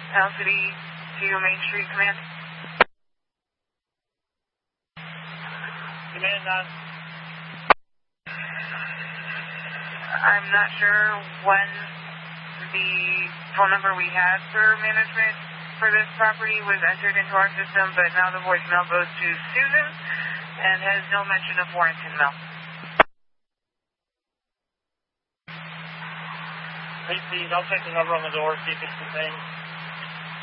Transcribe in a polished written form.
Town City to Main Street Command. Command 9. I'm not sure when the phone number we had for management for this property was entered into our system, but now the voicemail goes to Susan and has no mention of Warrington Mill. Please, I'll check the number on the door, see if it's the same.